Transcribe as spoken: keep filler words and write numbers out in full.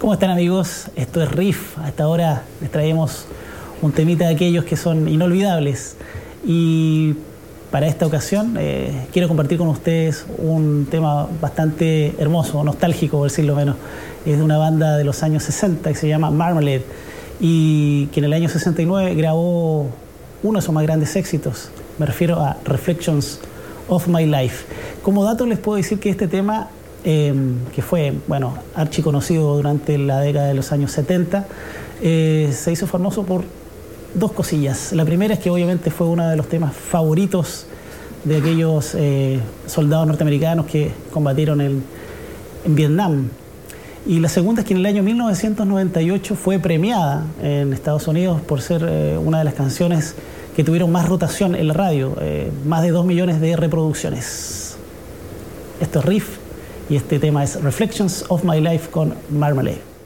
¿Cómo están, amigos? Esto es Riff. A esta hora les traemos un temita de aquellos que son inolvidables. Y para esta ocasión eh, quiero compartir con ustedes un tema bastante hermoso, nostálgico, por decirlo menos. Es de una banda de los años sesenta que se llama Marmalade y que en el año sesenta y nueve grabó uno de sus más grandes éxitos. Me refiero a Reflections of My Life. Como dato les puedo decir que este tema, eh, que fue, bueno, archiconocido durante la década de los años setenta, eh, se hizo famoso por dos cosillas. La primera es que obviamente fue uno de los temas favoritos de aquellos eh, soldados norteamericanos que combatieron en, en Vietnam. Y la segunda es que en el año mil novecientos noventa y ocho fue premiada en Estados Unidos por ser eh, una de las canciones que tuvieron más rotación en la radio, eh, más de dos millones de reproducciones. Esto es Riff y este tema es Reflections of My Life con Marmalade.